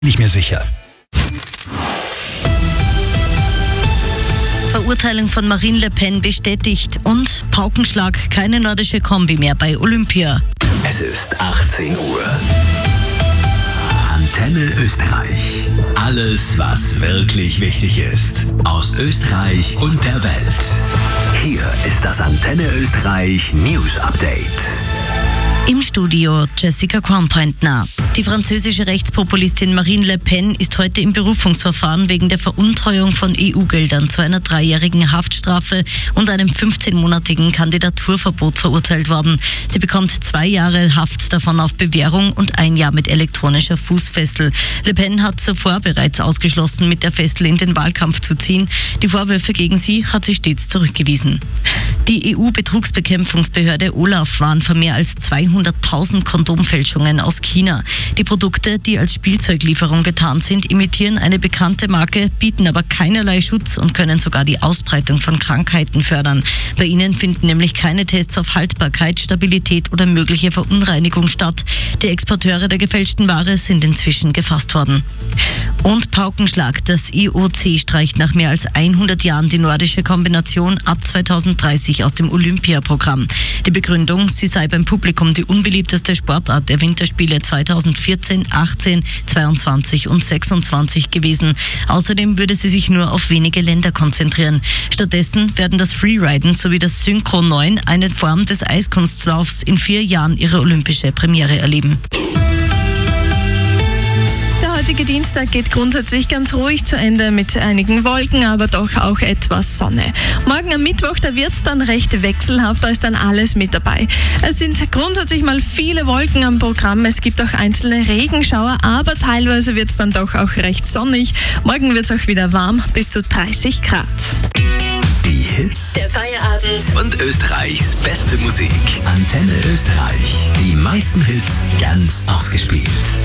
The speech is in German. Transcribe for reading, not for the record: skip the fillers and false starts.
Nicht mehr sicher. Verurteilung von Marine Le Pen bestätigt und Paukenschlag, keine nordische Kombi mehr bei Olympia. Es ist 18 Uhr. Antenne Österreich. Alles, was wirklich wichtig ist. Aus Österreich und der Welt. Hier ist das Antenne Österreich News Update. Im Studio Jessica Kornpointner. Die französische Rechtspopulistin Marine Le Pen ist heute im Berufungsverfahren wegen der Veruntreuung von EU-Geldern zu einer 3-jährigen Haftstrafe und einem 15-monatigen Kandidaturverbot verurteilt worden. Sie bekommt 2 Jahre Haft, davon auf Bewährung und 1 Jahr mit elektronischer Fußfessel. Le Pen hat zuvor bereits ausgeschlossen, mit der Fessel in den Wahlkampf zu ziehen. Die Vorwürfe gegen sie hat sie stets zurückgewiesen. Die EU-Betrugsbekämpfungsbehörde OLAF warnt vor mehr als 200.000 Kondomfälschungen aus China. Die Produkte, die als Spielzeuglieferung getarnt sind, imitieren eine bekannte Marke, bieten aber keinerlei Schutz und können sogar die Ausbreitung von Krankheiten fördern. Bei ihnen finden nämlich keine Tests auf Haltbarkeit, Stabilität oder mögliche Verunreinigung statt. Die Exporteure der gefälschten Ware sind inzwischen gefasst worden. Und Paukenschlag, das IOC streicht nach mehr als 100 Jahren die nordische Kombination ab 2030 aus dem Olympiaprogramm. Die Begründung, sie sei beim Publikum die unbeliebteste Sportart der Winterspiele 2014, 18, 22 und 26 gewesen. Außerdem würde sie sich nur auf wenige Länder konzentrieren. Stattdessen werden das Freeriden sowie das Synchro 9, eine Form des Eiskunstlaufs, in 4 Jahren ihre olympische Premiere erleben. Der heutige Dienstag geht grundsätzlich ganz ruhig zu Ende mit einigen Wolken, aber doch auch etwas Sonne. Morgen am Mittwoch, da wird es dann recht wechselhaft, da ist dann alles mit dabei. Es sind grundsätzlich mal viele Wolken am Programm, es gibt auch einzelne Regenschauer, aber teilweise wird es dann doch auch recht sonnig. Morgen wird es auch wieder warm, bis zu 30 Grad. Die Hits, Der Feierabend und Österreichs beste Musik. Antenne Österreich. Die meisten Hits ganz ausgespielt.